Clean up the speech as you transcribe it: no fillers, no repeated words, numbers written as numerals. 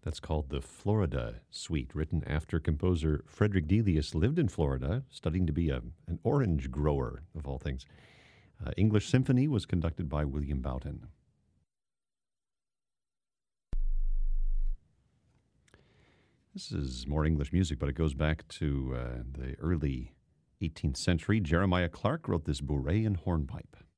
That's called the Florida Suite, written after composer Frederick Delius lived in Florida, studying to be an orange grower, of all things. English Symphony was conducted by William Boughton. This is more English music, but it goes back to the early 18th century. Jeremiah Clark wrote this bourrée and hornpipe.